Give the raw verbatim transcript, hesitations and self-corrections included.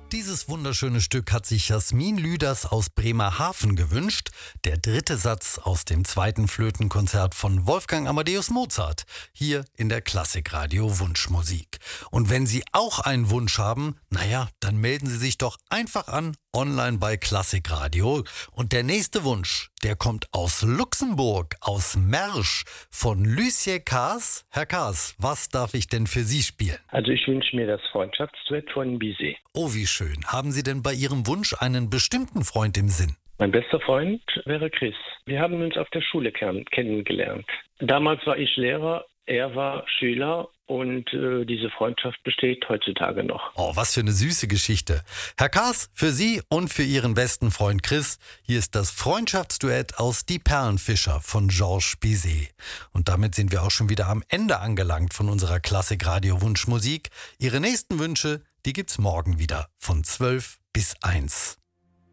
Dieses wunderschöne Stück hat sich Jasmin Lüders aus Bremerhaven gewünscht. Der dritte Satz aus dem zweiten Flötenkonzert von Wolfgang Amadeus Mozart. Hier in der Klassikradio Wunschmusik. Und wenn Sie auch einen Wunsch haben, naja, dann melden Sie sich doch einfach an, online bei Klassikradio. Und der nächste Wunsch, der kommt aus Luxemburg, aus Mersch, von Lucien Kaas. Herr Kaas, was darf ich denn für Sie spielen? Also ich wünsche mir das Freundschaftsduett von Bizet. Oh, wie schön. Haben Sie denn bei Ihrem Wunsch einen bestimmten Freund im Sinn? Mein bester Freund wäre Chris. Wir haben uns auf der Schule kennengelernt. Damals war ich Lehrer, er war Schüler und äh, diese Freundschaft besteht heutzutage noch. Oh, was für eine süße Geschichte. Herr Kaas, für Sie und für Ihren besten Freund Chris, hier ist das Freundschaftsduett aus Die Perlenfischer von Georges Bizet. Und damit sind wir auch schon wieder am Ende angelangt von unserer Klassikradio Wunschmusik. Ihre nächsten Wünsche, die gibt's morgen wieder von zwölf bis eins.